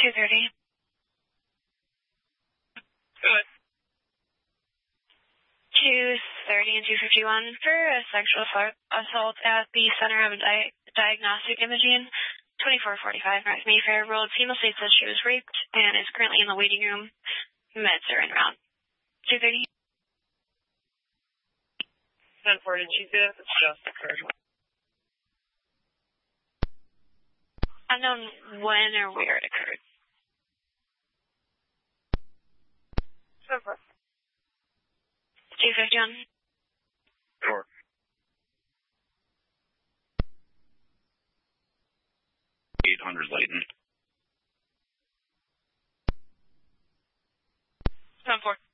2:30. Good. 2:30 and 2:51 for a sexual assault at the Center of Diagnostic Imaging, 2445 North Mayfair Road. Female states that she was raped and is currently in the waiting room. Meds are en route. 2:30. 10:40, did she say that? It's just occurred. Unknown when or where it occurred. 10:40. 2:51. Sure. $800 Layton. 10:40.